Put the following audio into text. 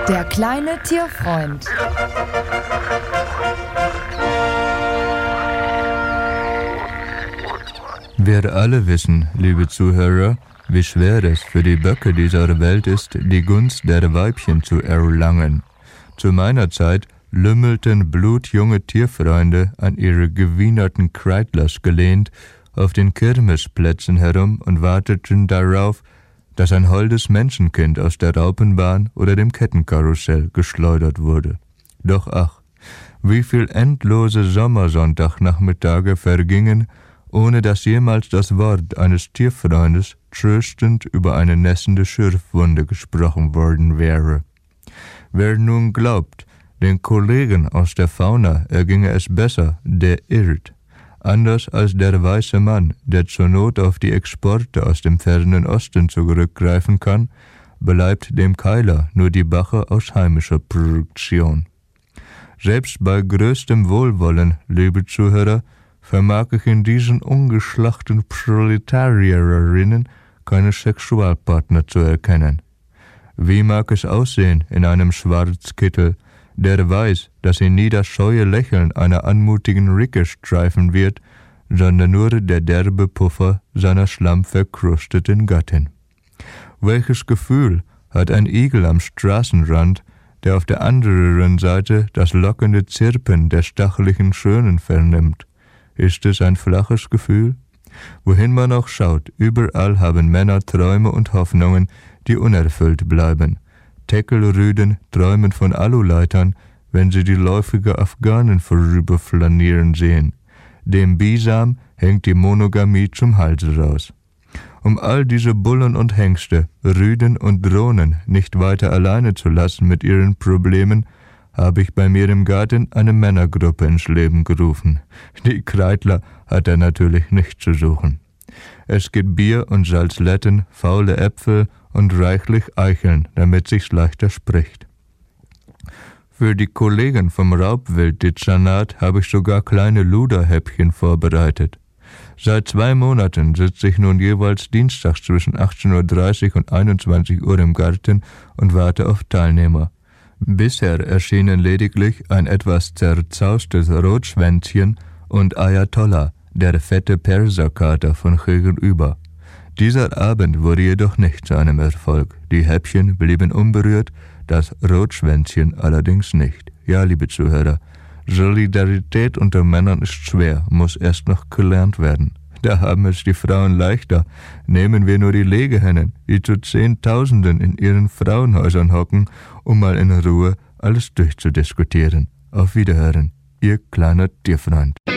Der kleine Tierfreund. Wir alle wissen, liebe Zuhörer, wie schwer es für die Böcke dieser Welt ist, die Gunst der Weibchen zu erlangen. Zu meiner Zeit lümmelten blutjunge Tierfreunde an ihre gewienerten Kreitlers gelehnt auf den Kirmesplätzen herum und warteten darauf, dass ein holdes Menschenkind aus der Raupenbahn oder dem Kettenkarussell geschleudert wurde. Doch ach, wie viel endlose Sommersonntagnachmittage vergingen, ohne dass jemals das Wort eines Tierfreundes tröstend über eine nässende Schürfwunde gesprochen worden wäre. Wer nun glaubt, den Kollegen aus der Fauna erginge es besser, der irrt. Anders als der weiße Mann, der zur Not auf die Exporte aus dem fernen Osten zurückgreifen kann, bleibt dem Keiler nur die Bache aus heimischer Produktion. Selbst bei größtem Wohlwollen, liebe Zuhörer, vermag ich in diesen ungeschlachten Proletarierinnen keine Sexualpartner zu erkennen. Wie mag es aussehen in einem Schwarzkittel, der weiß, dass ihn nie das scheue Lächeln einer anmutigen Ricke streifen wird, sondern nur der derbe Puffer seiner schlammverkrusteten Gattin. Welches Gefühl hat ein Igel am Straßenrand, der auf der anderen Seite das lockende Zirpen der stacheligen Schönen vernimmt? Ist es ein flaches Gefühl? Wohin man auch schaut, überall haben Männer Träume und Hoffnungen, die unerfüllt bleiben. Teckelrüden träumen von Aluleitern, wenn sie die läufige Afghanen vorüberflanieren sehen. Dem Bisam hängt die Monogamie zum Halse raus. Um all diese Bullen und Hengste, Rüden und Drohnen nicht weiter alleine zu lassen mit ihren Problemen, habe ich bei mir im Garten eine Männergruppe ins Leben gerufen. Die Kreitler hat er natürlich nicht zu suchen. Es gibt Bier und Salzletten, faule Äpfel und reichlich Eicheln, damit sich's leichter spricht. Für die Kollegen vom Raubwilddezernat habe ich sogar kleine Luderhäppchen vorbereitet. Seit 2 Monaten sitze ich nun jeweils dienstags zwischen 18:30 und 21 Uhr im Garten und warte auf Teilnehmer. Bisher erschienen lediglich ein etwas zerzaustes Rotschwänzchen und Ayatollah, der fette Perserkater von gegenüber. Dieser Abend wurde jedoch nicht zu einem Erfolg. Die Häppchen blieben unberührt, das Rotschwänzchen allerdings nicht. Ja, liebe Zuhörer, Solidarität unter Männern ist schwer, muss erst noch gelernt werden. Da haben es die Frauen leichter. Nehmen wir nur die Legehennen, die zu Zehntausenden in ihren Frauenhäusern hocken, um mal in Ruhe alles durchzudiskutieren. Auf Wiederhören, Ihr kleiner Tierfreund.